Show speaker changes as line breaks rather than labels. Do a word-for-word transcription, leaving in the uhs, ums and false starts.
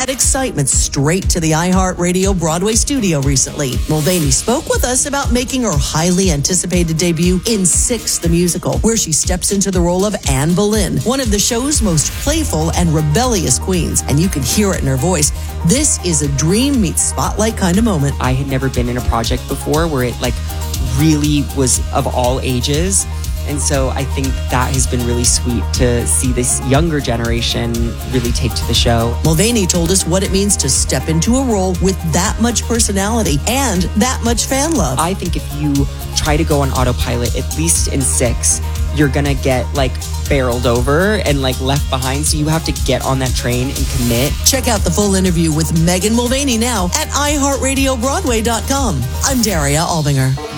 brought excitement straight to the iHeartRadio Broadway studio recently. Mulvaney spoke with us about making her highly anticipated debut in Six, the musical, where she steps into the role of Anne Boleyn, one of the show's most playful and rebellious queens, and you can hear it in her voice. This is a dream meets spotlight kind of moment.
I had never been in a project before where it like really was of all ages. And so I think that has been really sweet to see this younger generation really take to the show.
Mulvaney told us what it means to step into a role with that much personality and that much fan love.
I think if you try to go on autopilot, at least in Six, you're gonna get like barreled over and like left behind. So you have to get on that train and commit.
Check out the full interview with Megan Mulvaney now at i heart radio broadway dot com. I'm Daria Albinger.